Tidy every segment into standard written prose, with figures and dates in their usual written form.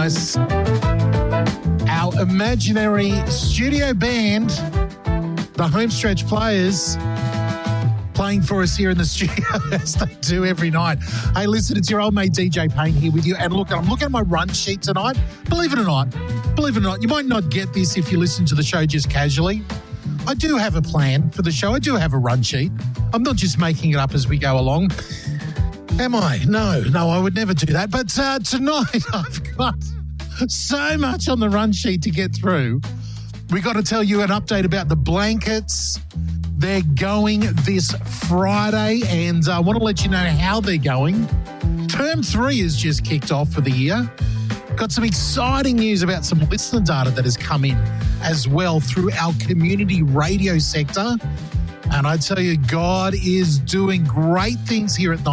nice. Our imaginary studio band, the Homestretch Players, playing for us here in the studio as they do every night. Hey, listen, it's your old mate DJ Payne here with you. And look, I'm looking at my run sheet tonight. Believe it or not, you might not get this if you listen to the show just casually. I do have a plan for the show. I do have a run sheet. I'm not just making it up as we go along. Am I? No, I would never do that. But tonight I've got so much on the run sheet to get through. We got to tell you an update about the blankets. They're going this Friday, and I want to let you know how they're going. Term 3 has just kicked off for the year. Got some exciting news about some listener data that has come in as well through our community radio sector. And I tell you, God is doing great things here at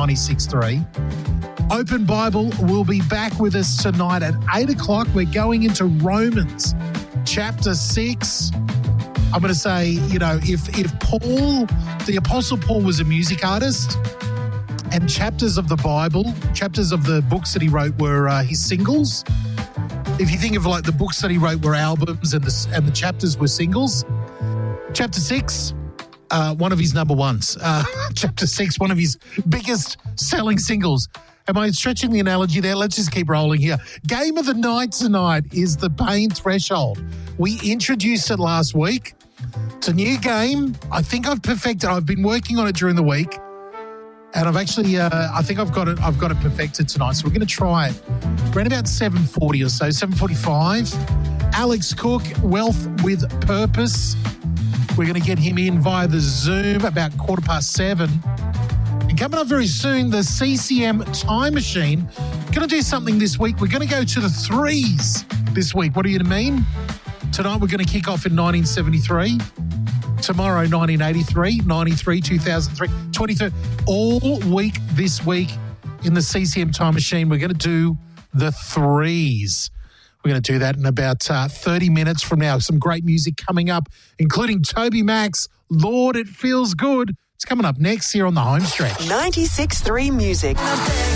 96.3. Open Bible will be back with us tonight at 8 o'clock. We're going into Romans chapter 6. I'm going to say, if Paul, the Apostle Paul, was a music artist and chapters of the Bible, chapters of the books that he wrote were his singles. If you think of like the books that he wrote were albums and the chapters were singles. Chapter 6, one of his number ones. Chapter 6, one of his biggest selling singles. Am I stretching the analogy there? Let's just keep rolling here. Game of the night tonight is the Payne Threshold. We introduced it last week. It's a new game. I think I've perfected it. I've been working on it during the week. And I've actually, I think I've got it perfected tonight. So we're going to try it around about 7:40 or so, 7:45. Alex Cook, Wealth with Purpose. We're going to get him in via the Zoom about 7:15. And coming up very soon, the CCM Time Machine. Going to do something this week. We're going to go to the threes this week. What do you mean? Tonight we're going to kick off in 1973. Tomorrow, 1983, 93, 2003, 23. All week this week in the CCM Time Machine, we're going to do the threes. We're going to do that in about 30 minutes from now. Some great music coming up, including Toby Max. Lord, it feels good. It's coming up next here on the Home Stretch. 96.3 Music.